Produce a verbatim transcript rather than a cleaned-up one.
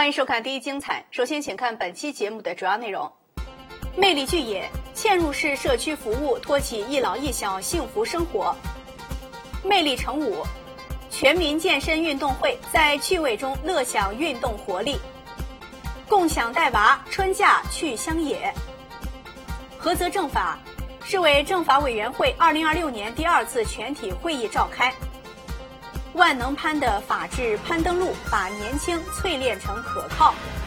欢迎收看第一精彩。首先，请看本期节目的主要内容。魅力巨野，嵌入式社区服务托起一老一小幸福生活。魅力成舞，全民健身运动会在趣味中乐享运动活力。共享带娃，春假去乡野。菏泽政法，市委政法委员会二零二六年第二次全体会议召开。万能攀的法治攀登路，把年轻淬炼成可靠。